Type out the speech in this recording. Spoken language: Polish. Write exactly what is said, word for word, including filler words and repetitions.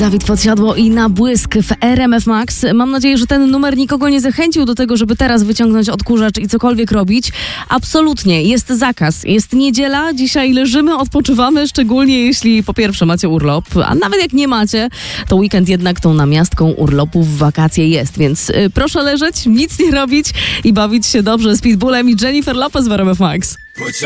Dawid Podsiadło i Na błysk w R M F Max. Mam nadzieję, że ten numer nikogo nie zachęcił do tego, żeby teraz wyciągnąć odkurzacz i cokolwiek robić. Absolutnie. Jest zakaz. Jest niedziela. Dzisiaj leżymy, odpoczywamy, szczególnie jeśli po pierwsze macie urlop, a nawet jak nie macie, to weekend jednak tą namiastką urlopu w wakacje jest. Więc y, proszę leżeć, nic nie robić i bawić się dobrze z Pitbullem i Jennifer Lopez w R M F Max.